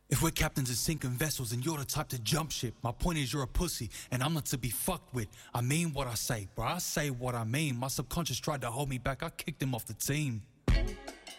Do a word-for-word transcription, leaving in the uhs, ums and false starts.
If we're captains and sinking vessels and you're the type to jump ship, my point is you're a pussy and I'm not to be fucked with. I mean what I say, bro, I say what I mean. My subconscious tried to hold me back, I kicked him off the team.